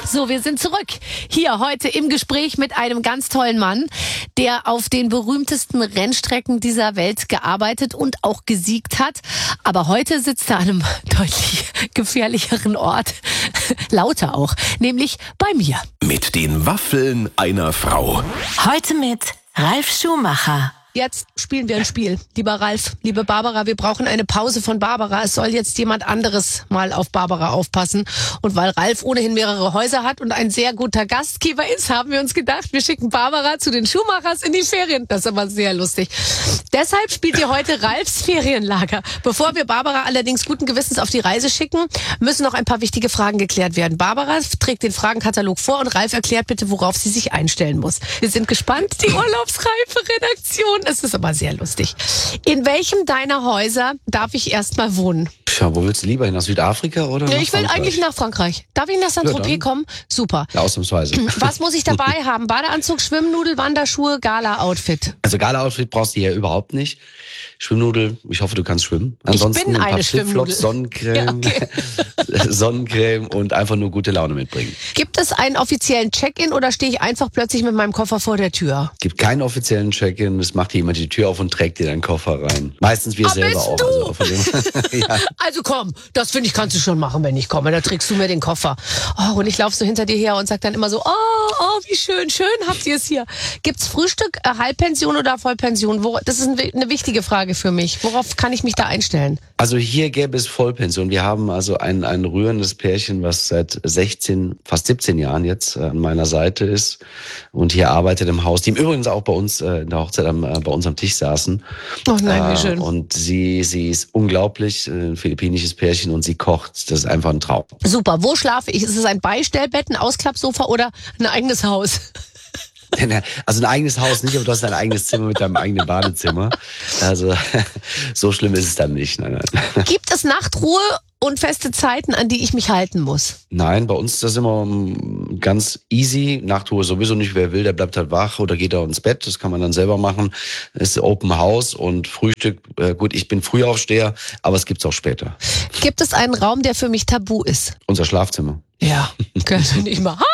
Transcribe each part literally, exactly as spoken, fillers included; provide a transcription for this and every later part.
So, wir sind zurück. Hier heute im Gespräch mit einem ganz tollen Mann, der auf den berühmtesten Rennstrecken dieser Welt gearbeitet und auch gesiegt hat. Aber heute sitzt er an einem deutlich gefährlicheren Ort. Lauter auch. Nämlich bei mir. Mit den Waffeln einer Frau. Heute mit Ralf Schumacher. Jetzt spielen wir ein Spiel. Lieber Ralf, liebe Barbara, wir brauchen eine Pause von Barbara. Es soll jetzt jemand anderes mal auf Barbara aufpassen. Und weil Ralf ohnehin mehrere Häuser hat und ein sehr guter Gastgeber ist, haben wir uns gedacht, wir schicken Barbara zu den Schumachers in die Ferien. Das ist aber sehr lustig. Deshalb spielt ihr heute Ralfs Ferienlager. Bevor wir Barbara allerdings guten Gewissens auf die Reise schicken, müssen noch ein paar wichtige Fragen geklärt werden. Barbara trägt den Fragenkatalog vor und Ralf erklärt bitte, worauf sie sich einstellen muss. Wir sind gespannt. Die urlaubsreife Redaktion. Es ist aber sehr lustig. In welchem deiner Häuser darf ich erst mal wohnen? Tja, wo willst du lieber hin? Nach Südafrika oder Ja, nach ich will Frankreich? eigentlich nach Frankreich. Darf ich nach Saint-Tropez Ja, kommen? Super. Ja, ausnahmsweise. Was muss ich dabei haben? Badeanzug, Schwimmnudel, Wanderschuhe, Gala-Outfit. Also Gala-Outfit brauchst du hier überhaupt nicht. Schwimmnudel, ich hoffe, du kannst schwimmen. Ansonsten ich bin ein paar eine Flipflops, Schwimmnudel. Sonnencreme, Ja, okay. Sonnencreme und einfach nur gute Laune mitbringen. Gibt es einen offiziellen Check-in oder stehe ich einfach plötzlich mit meinem Koffer vor der Tür? Gibt keinen offiziellen Check-in, es macht jemand die Tür auf und trägt dir deinen Koffer rein. Meistens wir Ah, selber bist auch. du? Also, von dem, ja. Also komm, das finde ich, kannst du schon machen, wenn ich komme. Da trägst du mir den Koffer. Oh, und ich laufe so hinter dir her und sag dann immer so, oh, oh, wie schön, schön habt ihr es hier. Gibt's Frühstück, äh, Halbpension oder Vollpension? Wo, das ist ein, eine wichtige Frage für mich. Worauf kann ich mich da einstellen? Also hier gäbe es Vollpension. Wir haben also ein, ein rührendes Pärchen, was seit sechzehn, fast siebzehn Jahren jetzt äh, an meiner Seite ist und hier arbeitet im Haus, die übrigens auch bei uns äh, in der Hochzeit am, äh, bei uns am Tisch saßen. Oh nein, wie schön. Äh, und sie, sie ist unglaublich, äh, ein philippinisches Pärchen und sie kocht. Das ist einfach ein Traum. Super, wo schlafe ich? Ist es ein Beistellbett, ein Ausklappsofa oder ein eigenes Haus? Also ein eigenes Haus nicht, aber du hast dein eigenes Zimmer mit deinem eigenen Badezimmer. Also so schlimm ist es dann nicht. Nein, nein. Gibt es Nachtruhe und feste Zeiten, an die ich mich halten muss? Nein, bei uns ist das immer ganz easy. Nachtruhe sowieso nicht. Wer will, der bleibt halt wach oder geht auch ins Bett. Das kann man dann selber machen. Es ist Open House und Frühstück. Äh, gut, ich bin Frühaufsteher, aber es gibt's auch später. Gibt es einen Raum, der für mich tabu ist? Unser Schlafzimmer. Ja, kannst du nicht mal. Hallo!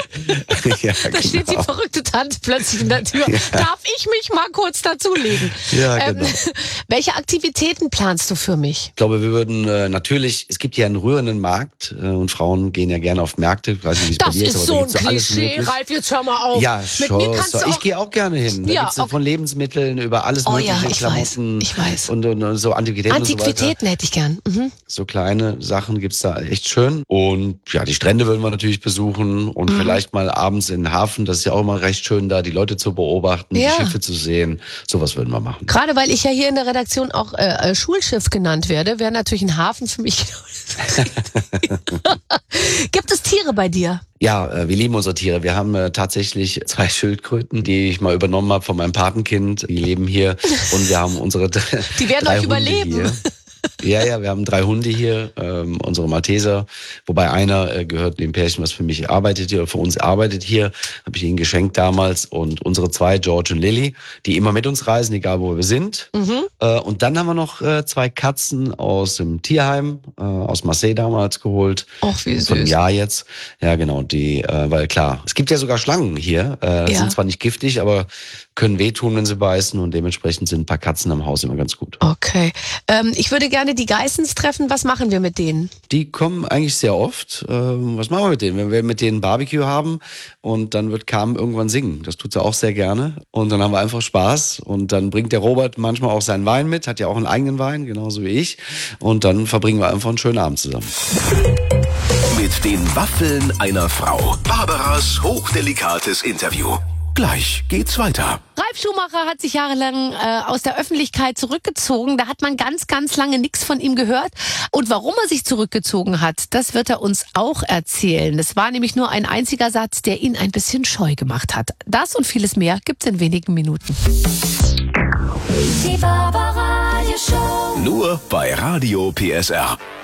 Ja, Da steht die genau. verrückte Tante plötzlich in der Tür. Ja. Darf ich mich mal kurz dazulegen? Ja, genau. Welche Aktivitäten planst du für mich? Ich glaube, wir würden äh, natürlich, es gibt ja einen rührenden Markt äh, und Frauen gehen ja gerne auf Märkte. Ich weiß nicht, wie es bei Das dir ist aber so da ein gibt's alles Klischee, möglich. Ralf, jetzt hör mal auf. Ja, Mit schon. mir kannst so. du auch... Ich gehe auch gerne hin. Da Ja, gibt's ja okay. von Lebensmitteln über alles Oh mögliche, ja, ich Klamotten weiß, ich weiß. Und, und, und so Antiquitäten, und so weiter. Antiquitäten hätte ich gern. Mhm. So kleine Sachen gibt's da echt schön. Und ja, die Strände würden wir natürlich besuchen und Mhm. vielleicht mal abends in den Hafen. Das ist ja auch immer recht schön da, die Leute zu beobachten, Ja. die Schiffe zu sehen. Sowas würden wir machen. Gerade weil ich ja hier in der Redaktion auch äh, äh, Schulschiff genannt werde, wäre natürlich ein Hafen für mich. Gibt es Tiere bei dir? Ja, äh, wir lieben unsere Tiere. Wir haben äh, tatsächlich zwei Schildkröten, die ich mal übernommen habe von meinem Patenkind. Die leben hier und wir haben unsere Die werden drei euch Hunde überleben. Hier. Ja, ja, wir haben drei Hunde hier, ähm, unsere Malteser, wobei einer äh, gehört dem Pärchen, was für mich arbeitet hier, oder für uns arbeitet hier, habe ich ihnen geschenkt damals. Und unsere zwei, George und Lily, die immer mit uns reisen, egal wo wir sind. Mhm. Äh, und dann haben wir noch äh, zwei Katzen aus dem Tierheim, äh, aus Marseille damals geholt. Och, wie Von einem süß. Jahr jetzt. Ja, genau, die, äh, weil klar, es gibt ja sogar Schlangen hier, äh, Ja. sind zwar nicht giftig, aber können wehtun, wenn sie beißen und dementsprechend sind ein paar Katzen am Haus immer ganz gut. Okay. Ähm, ich würde gerne die Geissens treffen. Was machen wir mit denen? Die kommen eigentlich sehr oft. Ähm, was machen wir mit denen? Wenn wir mit denen Barbecue haben und dann wird Carmen irgendwann singen. Das tut sie auch sehr gerne. Und dann haben wir einfach Spaß. Und dann bringt der Robert manchmal auch seinen Wein mit, hat ja auch einen eigenen Wein, genauso wie ich. Und dann verbringen wir einfach einen schönen Abend zusammen. Mit den Waffeln einer Frau. Barbaras hochdelikates Interview. Gleich geht's weiter. Ralf Schumacher hat sich jahrelang äh, aus der Öffentlichkeit zurückgezogen. Da hat man ganz, ganz lange nichts von ihm gehört. Und warum er sich zurückgezogen hat, das wird er uns auch erzählen. Es war nämlich nur ein einziger Satz, der ihn ein bisschen scheu gemacht hat. Das und vieles mehr gibt's in wenigen Minuten. Die Barbara Radio Show. Nur bei Radio P S R.